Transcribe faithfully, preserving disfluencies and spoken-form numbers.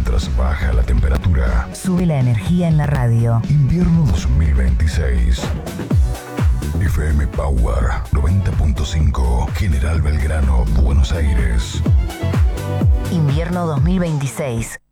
Mientras baja la temperatura, sube la energía en la radio. Invierno dos mil veintiséis. F M Power noventa punto cinco, General Belgrano, Buenos Aires. Invierno dos mil veintiséis.